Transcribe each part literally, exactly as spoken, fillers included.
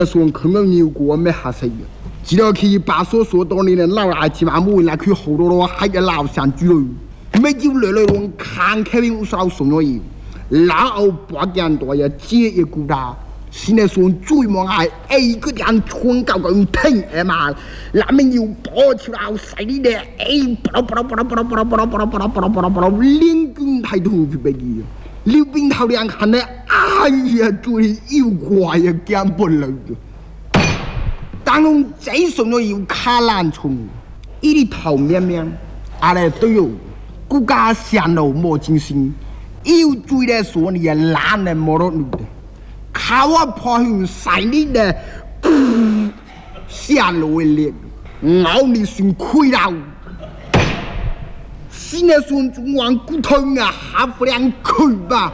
说可能牛过没下死，只要去把所说当年的老来起码每来去好多咯，还个老乡居了，没就来来用看开明少送了伊，老后八件多也接一股大。现在说最忙还哎个人穿高高挺哎嘛，那边又跑起来晒你的哎，巴拉巴拉巴拉巴拉巴拉巴拉巴拉巴拉巴拉巴拉巴拉，连军抬头去背记。刘冰头两看呢，哎呀，最又怪呀，减不了的。当我最送了有卡兰虫，伊哩头面面，阿来都有，国家线路莫精心，又追来说你也懒得莫落路的，卡我跑向晒你的，线路的脸，咬你算亏了。现在说中王骨头啊，下不两口吧，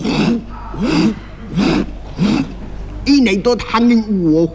一年都谈人我，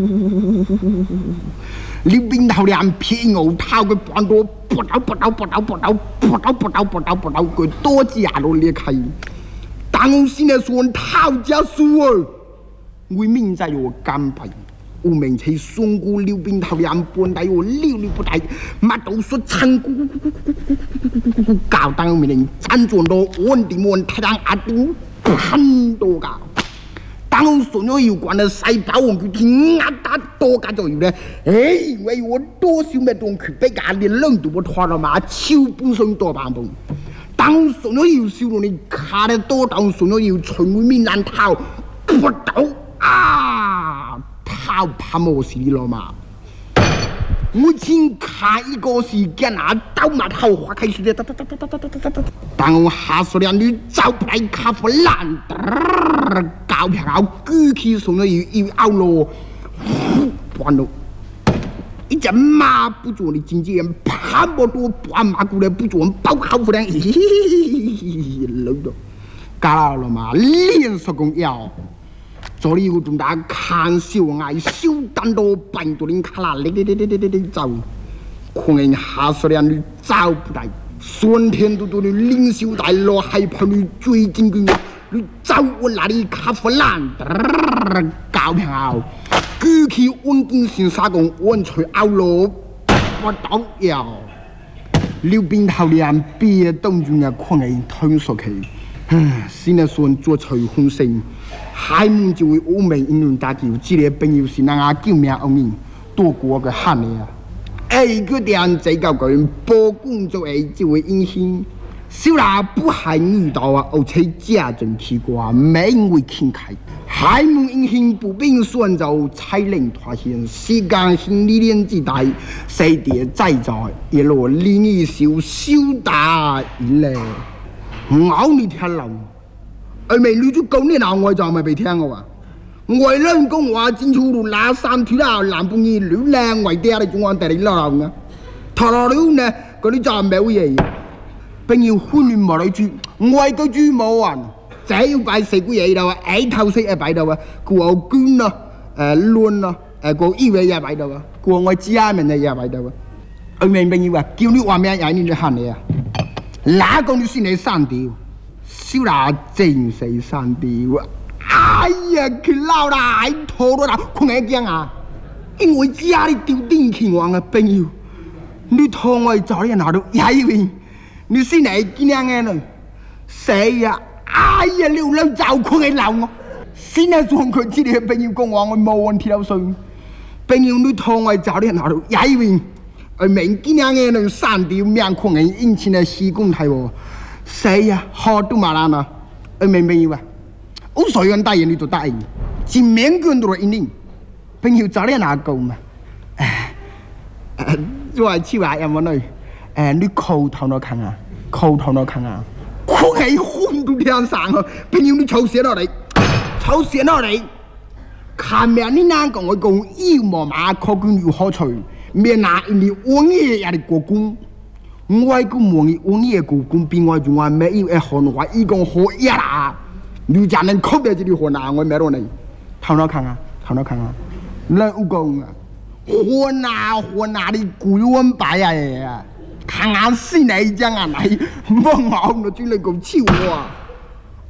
你边头两片牛头个半多，不到不到不到不到不到不到不到不到个多家都裂开，当我现在说讨价输哦，为民在我干杯。我们去松谷溜冰头两半带我溜溜不带，马都说成咕咕咕咕咕咕咕咕搞当我们人站住了，稳定稳太阳阿顶很多个。当所有有关的细胞我们听阿达多个就有咧，哎，为我多少么东去被家连冷都不拖了嘛，秋本身多半本。当所有有收入你卡得多，当所有有纯为民难逃不到啊！讨怕冇事了嘛？我先看一个是见拿刀嘛头花开始的，当我下手了你找不来卡夫烂，搞平好举起送了又又拗咯，完了，一只马不做的经纪人，怕不多半马过来不做包好夫人，嘿嘿嘿嘿，老的，搞了嘛，连手工要。这里有重大看小爱小单多半多人卡啦，哩哩哩哩哩哩走，可能下手了你找不来，酸甜多多的领袖带落害怕你追进去，你找我那里卡弗兰，搞平好，举起稳健先沙工稳吹拗路，不倒要，刘冰头两别动作啊，可能吞缩去。唉，现在说做吹风声，海门就为欧美应用打球，这个朋友是那个救命恩人，多过个喊的啊！哎，个点这个个人播工作诶，就会影响，小啦不害遇到啊，而且家政奇怪，没人会听开。海门影响不并算就才能发现，时间性历练之代，谁的在在一路另一首小大一嘞。咬你听漏，而未你都讲你鬧我就咪未聽我話，我兩公話進出路那三條啦，南半夜亂靚為爹你仲話地你鬧嘅，頭頭了呢嗰啲就冇嘢，並要歡亂冇你住，我個住冇人，這要擺四個嘢度啊，誒頭先誒擺度啊，個我捐啊，誒亂啊，誒個醫衞嘢擺度啊，個我家人嘅嘢擺度啊，而明並要話叫你話咩嘢你就喊你啊。哪個你先係三條？小娜正是三條。哎呀，佢老啦，喺拖到啦，佢係驚啊！因為家裡丟電器王嘅朋友，你拖我找你哪度？因為你先係見樣嘅呢？誰呀？哎呀，流浪找佢係鬧我，先係做佢知你嘅朋友講話，我冇問題了算。朋友你拖我找你哪度？因為而明今年嘅能三條面孔人引起嘅施工態喎，誰呀？好多馬蘭啊！而明朋友啊，我所願答應你就答應，前面個都係應應，朋友早啲哪個嘛？誒誒，我係超話有冇呢？誒，你口頭都看啊，口頭都看啊，佢係紅到天上啊！朋友你抽寫落嚟，抽寫落嚟，看命你哪個我講要麼馬可觀要好趣。面拿你王爷也的国公，我个王爷王爷国公比我仲话没有一行话一共好一啦，你家人靠在这里河南我没到你，头脑看啊，头脑看啊，那有讲啊，河南河南的古文白呀，看俺是哪一讲啊来，莫熬那就那个笑话，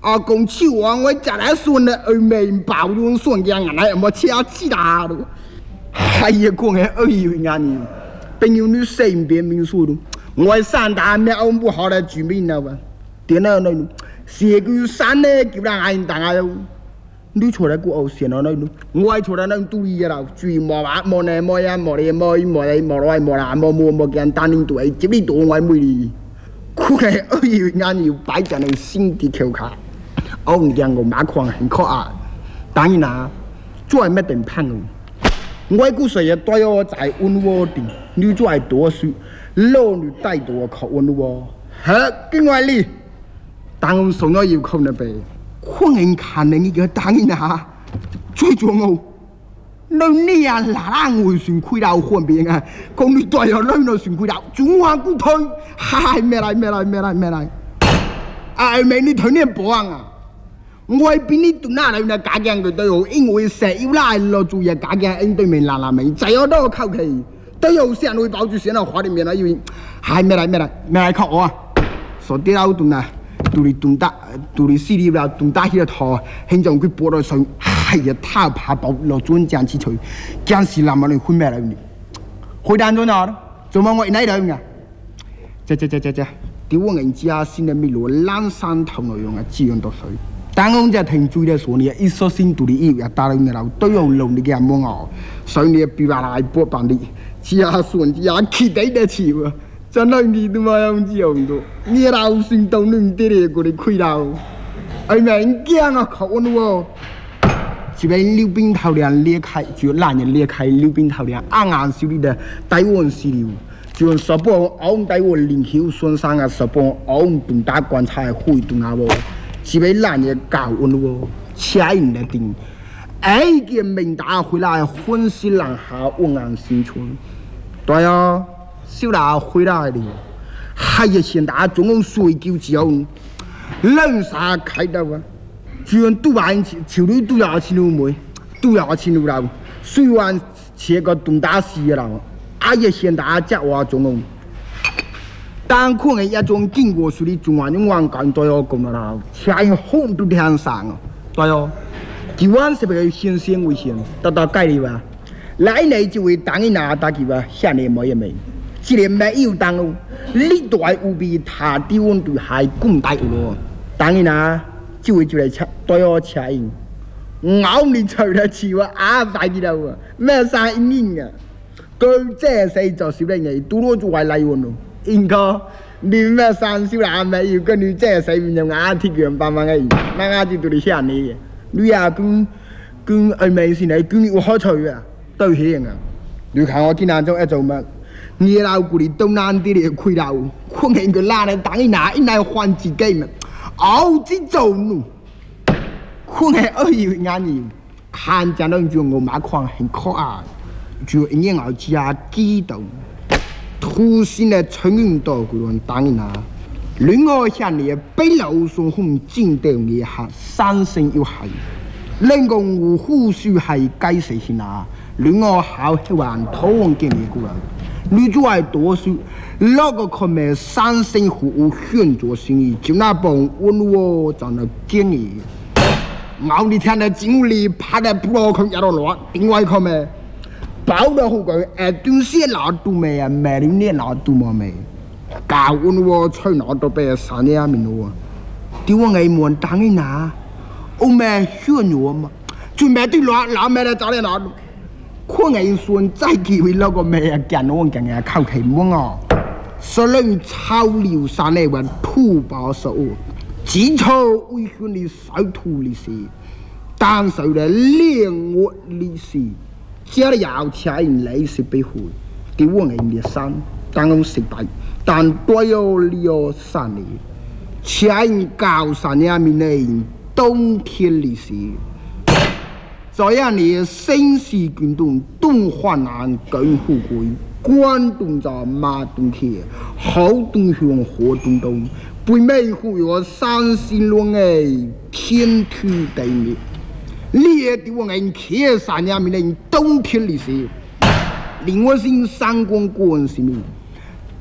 阿公手王我食来顺的二妹包用顺家眼来莫车起大咯。哎呀，讲的二姨眼你，朋友你身边民宿咯，我三大苗不好的居民了吧？点了那种，社区山呢叫人爱当啊哟。你出来过后先了那种，我出来那注意了，注意莫话莫呢莫呀莫哩莫莫哩莫来莫啦莫莫莫见单人对，接你多我妹哩。看的二姨眼又摆在那心底口卡。我唔见我马狂很可爱，当然啦，做咩定胖哦？我估谁也对我在温我定，你做多数，老女带多靠温我，好，另外你，当我送咗要靠那边，可能看你个当然啦，最重要，你你啊哪能会算亏到换边啊？讲你对我你那算亏到，中华骨推，嗨咩来咩来咩来咩来，哎妹你推你保安啊？我比你多哪来那家境对对哦，因为石油来了，注意家境应对面啦啦没，再有多靠气，都有先会保住先了，花里面了，因为还没来没来没来靠我啊，说啲老顿啊，杜里顿打杜里死里啦，顿打起个头，现在佢播到上，哎呀，他怕爆落转将起吹，将是那么你混咩来你？回答咗哪？做乜我哪嚟噶？这这这这这，屌我人家先的咪路蓝山头内容啊，滋养到水。当我在听嘴的说，你一说心肚里一呀，打了你老都有弄你个么哦，所以你比话来播放的，只要顺只要期待得起喎，真係你都冇用之用到，你老心都弄得嚟嗰啲亏到，哎明驚啊靠我喎，這邊溜冰頭梁裂開，就爛人裂開溜冰頭梁，啱啱手裏的台灣石榴。就十磅昂台灣靈巧順山啊，十磅昂東打觀察會東下喎。是被烂嘢搞混咯，車人嚟定，哎件明打回來，歡喜人下溫安新村。對啊，小娜回來了，係呀，現在總共睡覺之後，兩啥開到啊？居然都話潮女都有錢路妹，都有錢路路，雖然切個東打西嘅啦，哎呀，現在只話總共。但可能一種經過處理中華用環境對我講啦，車人好都聽上啊，對哦，台灣是不是先先危險？得到概念吧？來年就會當一拿打擊吧，下年冇嘢未？今年沒有當咯，你都係有比他低溫度還更大咯，當然啦，就會就嚟車對我車人，咬你吹得起我啊快啲啦喎，咩生應啊？佢這世就少啲嘢，多咗就係嚟喎咯。應該你咩三小男咪要跟你即係洗面就牙鐵樣扮扮嘅，啱啱就到你嚇你嘅，你啊跟跟係咪先係跟我好趣啊，都起啊！你看我今日做一做乜？你老姑你東南啲嚟虧到，可能佢拉你等一拿一拿還自己嘛，熬之做咯，可能二月眼兒看見到就我馬況很可愛，就一年後加激動。突然的春運到嗰種當然啦，戀愛向你北流送紅進到你下三生要係，能夠無胡須係解釋先啦，戀愛好希望討論見你過來，你做係多數，那個佢咪三生虎選擇心意，就那幫溫我就那建議，我你聽得經理拍得不落佢一路落，另外佢咪。包得好個，誒短線拿都未啊，咩啲嘢拿都冇未，教我我吹拿到俾三年面咯喎，點解冇人當你拿？我咩選我嘛，最咩啲攞攞咩嚟找你拿？可能算再機會攞個咩啊，見我更加靠期望啊，所以潮流山嚟話土包手，基礎為選你少土歷史，但係咧練我歷史。這裡有車人來是被毀，對我人的山，當我失敗，但對我了山裡，車人高山下面的人冬天歷史，這樣的盛世軍動東華南更富貴，關東在馬東天，好東向河東東，背美富有三星龍的天土地面。你也對我人開山下面的冬天歷史，令我心三觀觀是面，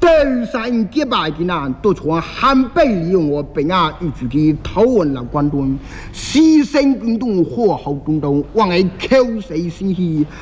第三结拜的那都从汉北利用我北亚预举的讨论了关端，牺牲运动火候运动，往来口水心气，